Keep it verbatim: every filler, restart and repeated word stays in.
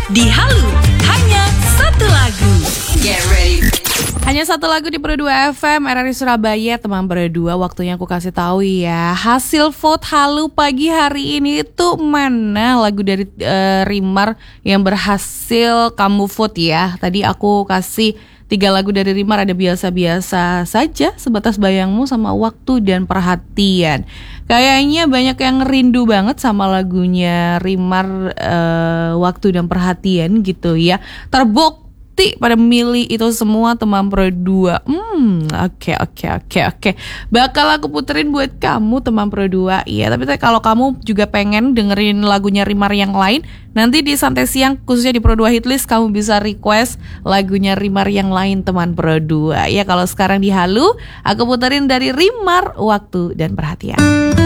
Di Halu, hanya satu lagu. Get ready. Hanya satu lagu di Pro dua F M R R I Surabaya, teman Pro dua. Waktunya aku kasih tahu ya, hasil vote Halu pagi hari ini itu mana lagu dari uh, Rimar yang berhasil kamu vote ya. Tadi aku kasih tiga lagu dari Rimar, ada Biasa-biasa saja, Sebatas Bayangmu, sama Waktu dan Perhatian. Kayaknya banyak yang rindu banget sama lagunya Rimar, uh, Waktu dan Perhatian gitu ya. Terbukti pada milih itu semua, teman Pro dua. Hmm, oke oke oke oke. Bakal aku puterin buat kamu, teman Pro dua. Iya, tapi kalau kamu juga pengen dengerin lagunya Rimar yang lain, nanti di Santai Siang khususnya di Pro dua Hitlist kamu bisa request lagunya Rimar yang lain, teman Pro dua. Ya, kalau sekarang di Halu aku puterin dari Rimar, Waktu dan Perhatian.